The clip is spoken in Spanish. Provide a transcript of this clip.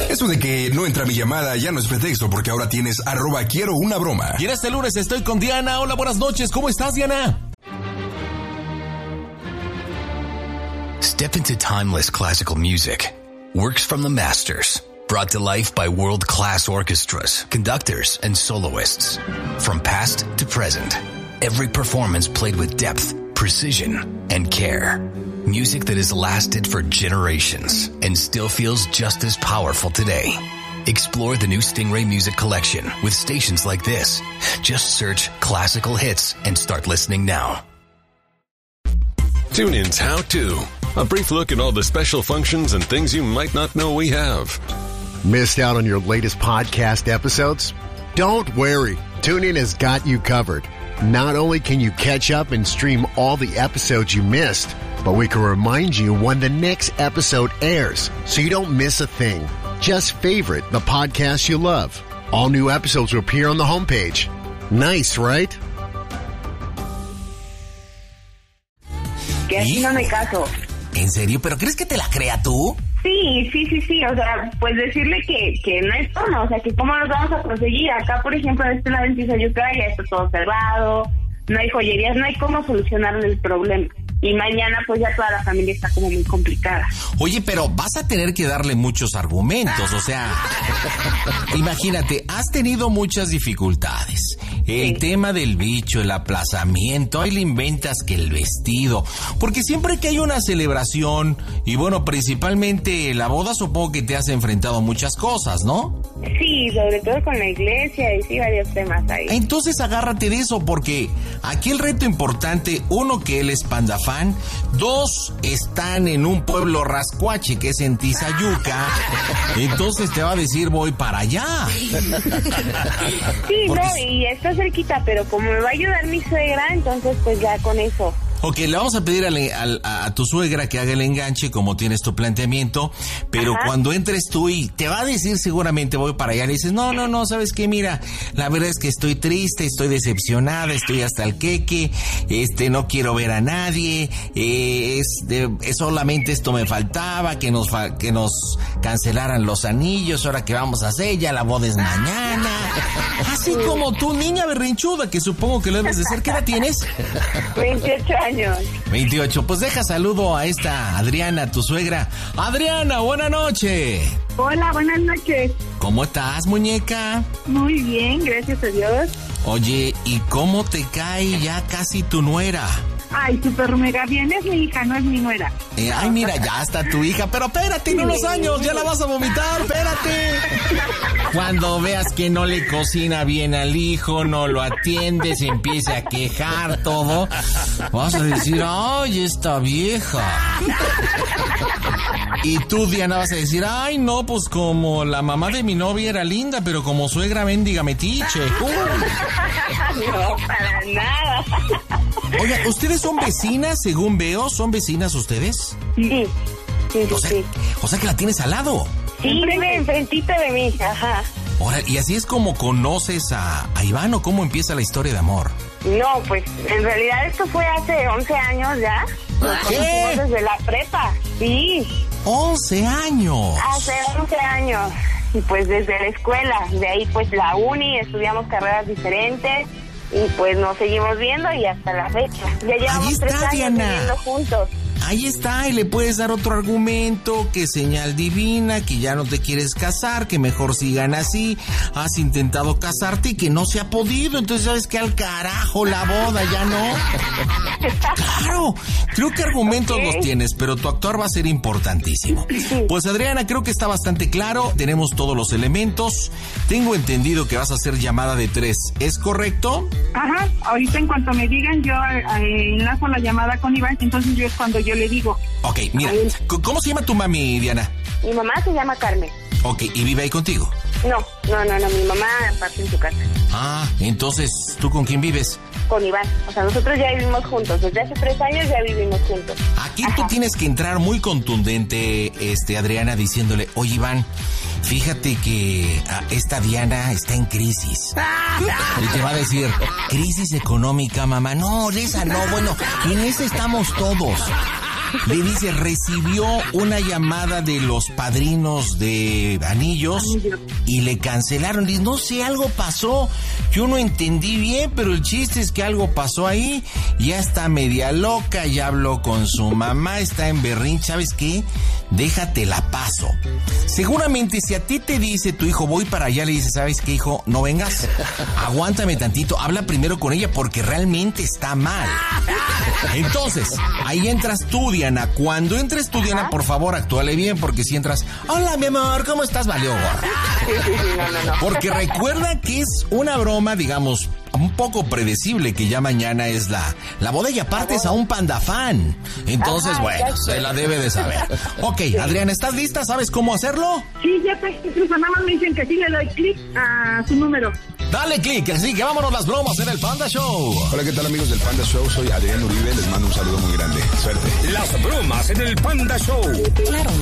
Eso de que no entra mi llamada ya no es pretexto, porque ahora tienes @quiero-una-broma. Y en este lunes estoy con Diana. Hola, buenas noches. ¿Cómo estás, Diana? Step into timeless classical music. Works from the masters. Brought to life by world-class orchestras, conductors, and soloists. From past to present. Every performance played with depth, precision, and care. Music that has lasted for generations and still feels just as powerful today. Explore the new Stingray Music Collection with stations like this. Just search classical hits and start listening now. TuneIn's How To. A brief look at all the special functions and things you might not know we have. Missed out on your latest podcast episodes? Don't worry. TuneIn has got you covered. Not only can you catch up and stream all the episodes you missed, but we can remind you when the next episode airs, so you don't miss a thing. Just favorite the podcast you love. All new episodes will appear on the homepage. Nice, right? Que así no me caso. ¿En serio? ¿Pero crees que te la crea tú? Sí. O sea, pues decirle que no es tono. O sea, que cómo nos vamos a conseguir. Acá, por ejemplo, en este lado en Tizayuca ya está todo cerrado. No hay joyerías, no hay cómo solucionar el problema. Y mañana pues ya toda la familia está como muy complicada. Oye, pero vas a tener que darle muchos argumentos, o sea, imagínate, has tenido muchas dificultades. El tema del bicho, el aplazamiento, ahí le inventas que el vestido, porque siempre que hay una celebración, y bueno, principalmente la boda, supongo que te has enfrentado a muchas cosas, ¿no? Sí, sobre todo con la iglesia y sí, varios temas ahí. Entonces agárrate de eso, porque aquí el reto importante, uno, que él es Panda Fan, dos, están en un pueblo rascuache que es en Tizayuca, entonces te va a decir voy para allá. Sí, porque... no, y está cerquita, pero como me va a ayudar mi suegra, entonces pues ya con eso. Ok, le vamos a pedir a tu suegra que haga el enganche como tienes tu planteamiento, pero cuando entres tú y te va a decir seguramente voy para allá, le dices, no, ¿sabes qué? Mira, la verdad es que estoy triste, estoy decepcionada, estoy hasta el queque, no quiero ver a nadie, solamente esto me faltaba, que nos cancelaran los anillos, ahora que vamos a hacer, ya la boda es mañana. Así como tú, niña berrinchuda, que supongo que lo debes de ser. ¿Qué edad tienes? 28 años. 28, pues deja saludo a esta Adriana, tu suegra. Adriana, buena noche. Hola, buenas noches. ¿Cómo estás, muñeca? Muy bien, gracias a Dios. Oye, ¿y cómo te cae ya casi tu nuera? Ay, súper mega bien, es mi hija, no es mi nuera. Ay, mira, ya está tu hija, pero espérate, no los años, ya la vas a vomitar, espérate. Cuando veas que no le cocina bien al hijo, no lo atiende, se empieza a quejar todo, vas a decir, ay, esta vieja. Y tú, Diana, vas a decir, ay, no, pues como la mamá de mi novia era linda, pero como suegra mendiga metiche. No, para nada. Oiga, ¿ustedes son vecinas, según veo? ¿Son vecinas ustedes? Sí. O sea que la tienes al lado. Sí, vive enfrentito de mí, ajá. Ahora, ¿y así es como conoces a Iván o cómo empieza la historia de amor? No, pues en realidad esto fue hace 11 años ya. Nos conocimos desde la prepa, sí. 11 años. Hace 11 años. Y pues desde la escuela, de ahí pues la uni, estudiamos carreras diferentes. Y pues nos seguimos viendo y hasta la fecha. Ya llevamos 3 años viviendo juntos. Ahí está, y le puedes dar otro argumento, que señal divina, que ya no te quieres casar, que mejor sigan así, has intentado casarte y que no se ha podido, entonces sabes que al carajo la boda, ya no. Claro, creo que argumentos los tienes, pero tu actuar va a ser importantísimo. Pues Adriana, creo que está bastante claro, tenemos todos los elementos, tengo entendido que vas a hacer llamada de 3, ¿es correcto? Ajá, ahorita en cuanto me digan yo enlazo la llamada con Iván, entonces yo es cuando yo le digo. Ok, mira, ¿cómo se llama tu mami, Diana? Mi mamá se llama Carmen. Ok, ¿y vive ahí contigo? No, mi mamá parte en su casa. Ah, entonces, ¿tú con quién vives? Con Iván, o sea, nosotros ya vivimos juntos, desde hace 3 años ya vivimos juntos. Aquí tú tienes que entrar muy contundente, Adriana, diciéndole, oye, Iván, fíjate que esta Diana está en crisis. Y te va a decir, crisis económica, mamá. No, esa no, bueno, en esa estamos todos. Le dice, recibió una llamada de los padrinos de anillos y le cancelaron. Dice, no sé, algo pasó. Yo no entendí bien, pero el chiste es que algo pasó ahí. Ya está media loca, ya habló con su mamá, está en berrinche. ¿Sabes qué? Déjate la paso. Seguramente si a ti te dice tu hijo, voy para allá, le dices, ¿sabes qué, hijo? No vengas. Aguántame tantito, habla primero con ella porque realmente está mal. Entonces, ahí entras tú, Diana. Cuando entres tú, Diana, por favor, actúale bien, porque si entras, hola, mi amor, ¿cómo estás? Valió gorra. No. Porque recuerda que es una broma, digamos, un poco predecible, que ya mañana es la boda y aparte es a un Panda fan. Entonces, bueno, se la debe de saber. Ok, Adriana, ¿estás lista? ¿Sabes cómo hacerlo? Sí, ya está. Incluso nada más me dicen que sí le doy clic a su número. Dale clic, así que vámonos las bromas en el Panda Show. Hola, ¿qué tal, amigos del Panda Show? Soy Adrián Uribe, les mando un saludo muy grande. Suerte. Las bromas en el Panda Show. Claro.